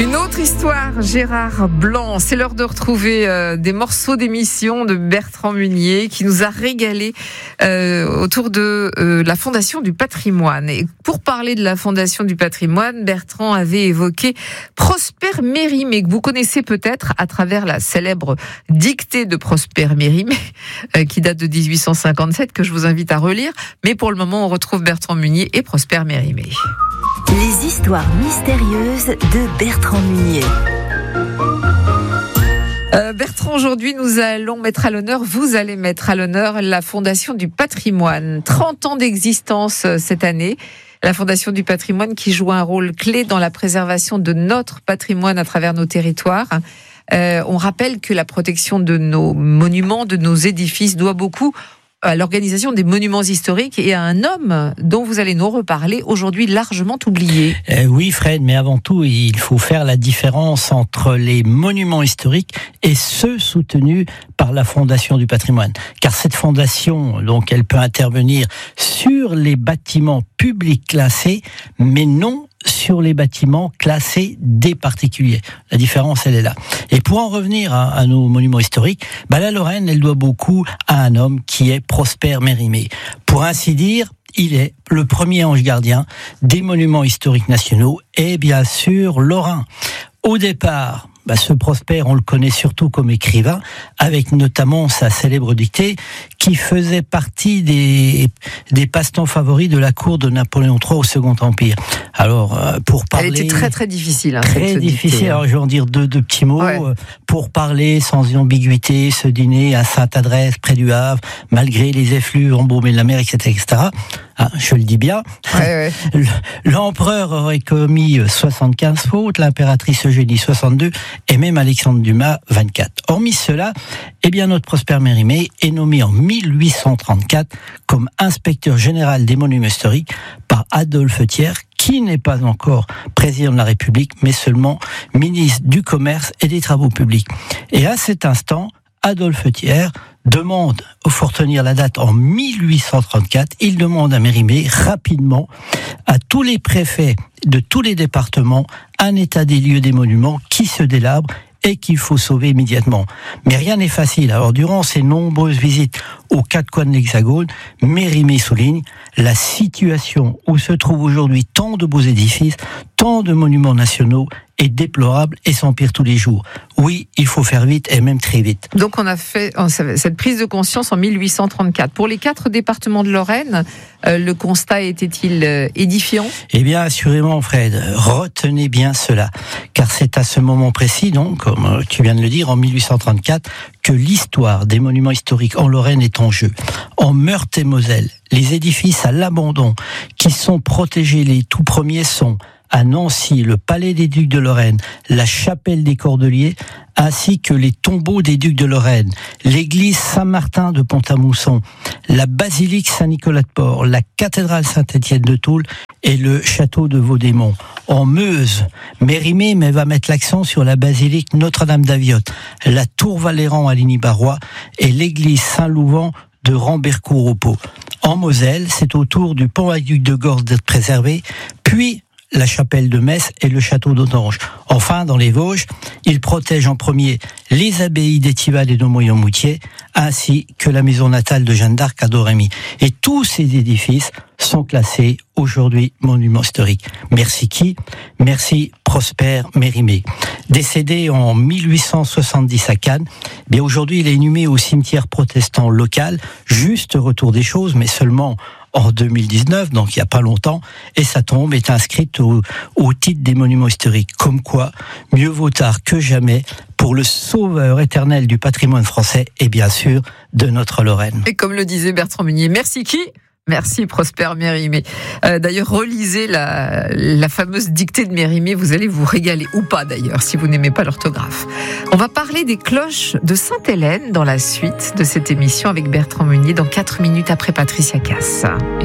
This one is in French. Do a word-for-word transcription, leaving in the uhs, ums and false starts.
Une autre histoire, Gérard Blanc. C'est l'heure de retrouver euh, des morceaux d'émission de Bertrand Munier qui nous a régalé euh, autour de euh, la Fondation du patrimoine. Et pour parler de la Fondation du patrimoine, Bertrand avait évoqué Prosper Mérimée, que vous connaissez peut-être à travers la célèbre dictée de Prosper Mérimée, euh, qui date de dix-huit cent cinquante-sept, que je vous invite à relire. Mais pour le moment, on retrouve Bertrand Munier et Prosper Mérimée. Les histoires mystérieuses de Bertrand Munier. Euh, Bertrand, aujourd'hui, nous allons mettre à l'honneur, vous allez mettre à l'honneur la Fondation du patrimoine. trente ans d'existence euh, cette année. La Fondation du patrimoine qui joue un rôle clé dans la préservation de notre patrimoine à travers nos territoires. Euh, on rappelle que la protection de nos monuments, de nos édifices, doit beaucoup à l'organisation des monuments historiques et à un homme dont vous allez nous reparler, aujourd'hui largement oublié. Euh, oui Fred, mais avant tout, il faut faire la différence entre les monuments historiques et ceux soutenus par la Fondation du patrimoine. Car cette fondation, donc, elle peut intervenir sur les bâtiments publics classés, mais non sur les bâtiments classés des particuliers. La différence, elle est là. Et pour en revenir à, à nos monuments historiques, bah la Lorraine, elle doit beaucoup à un homme qui est Prosper Mérimée. Pour ainsi dire, il est le premier ange gardien des monuments historiques nationaux et bien sûr lorrain. Au départ, bah ce Prosper, on le connaît surtout comme écrivain, avec notamment sa célèbre dictée, qui faisait partie des, des passe-temps favoris de la cour de Napoléon trois au Second Empire. Alors, pour parler... Elle était très très difficile. Hein, très difficile, dictée. Alors je vais en dire deux, deux petits mots. Ouais. Pour parler sans ambiguïté, ce dîner à Sainte-Adresse, près du Havre, malgré les effluves embaumés de la mer, et cetera, et cetera. Ah, je le dis bien. Ouais, ouais. L'empereur aurait commis soixante-quinze fautes, l'impératrice Eugénie soixante-deux, et même Alexandre Dumas vingt-quatre. Hormis cela, eh bien notre Prosper Mérimée est nommé en mille huit cent trente-quatre comme inspecteur général des monuments historiques par Adolphe Thiers, qui n'est pas encore président de la République, mais seulement ministre du Commerce et des Travaux publics. Et à cet instant, Adolphe Thiers demande, il faut retenir la date, en mille huit cent trente-quatre, il demande à Mérimée rapidement à tous les préfets de tous les départements un état des lieux des monuments qui se délabrent et qu'il faut sauver immédiatement. Mais rien n'est facile. Alors, durant ses nombreuses visites aux quatre coins de l'Hexagone, Mérimée souligne la situation où se trouvent aujourd'hui tant de beaux édifices, tant de monuments nationaux est déplorable et s'empire tous les jours. Oui, il faut faire vite et même très vite. Donc on a fait cette prise de conscience en mille huit cent trente-quatre. Pour les quatre départements de Lorraine, euh, le constat était-il euh, édifiant ? Eh bien, assurément, Fred, retenez bien cela. Car c'est à ce moment précis, donc, comme tu viens de le dire, en mille huit cent trente-quatre, que l'histoire des monuments historiques en Lorraine est en jeu. En Meurthe-et-Moselle, les édifices à l'abandon qui sont protégés, les tout premiers sont à Nancy, le palais des ducs de Lorraine, la chapelle des Cordeliers, ainsi que les tombeaux des ducs de Lorraine, l'église Saint-Martin de Pont-à-Mousson, la basilique Saint-Nicolas de Port, la cathédrale Saint-Étienne de Toul et le château de Vaudémont. En Meuse, Mérimée mais va mettre l'accent sur la basilique Notre-Dame d'Aviotte, la tour Valéran à Ligny-Barrois et l'église Saint-Louvent de Rambercourt au Pau. En Moselle, c'est au tour du pont-aqueduc de Gordes d'être préservé, puis la chapelle de Metz et le château d'Audange. Enfin, dans les Vosges, il protège en premier les abbayes d'Étival et de Moyen-Moutier, ainsi que la maison natale de Jeanne d'Arc à Domremy. Et tous ces édifices sont classés aujourd'hui monuments historiques. Merci qui ? Merci Prosper Mérimée. Décédé en mille huit cent soixante-dix à Cannes, bien aujourd'hui il est inhumé au cimetière protestant local, juste retour des choses, mais seulement en deux mille dix-neuf, donc il n'y a pas longtemps, et sa tombe est inscrite au, au titre des monuments historiques. Comme quoi, mieux vaut tard que jamais pour le sauveur éternel du patrimoine français et bien sûr de notre Lorraine. Et comme le disait Bertrand Munier, merci qui ? Merci Prosper Mérimée. Euh, d'ailleurs, relisez la, la fameuse dictée de Mérimée, vous allez vous régaler, ou pas d'ailleurs, si vous n'aimez pas l'orthographe. On va parler des cloches de Sainte-Hélène dans la suite de cette émission avec Bertrand Munier dans quatre minutes après Patricia Cass.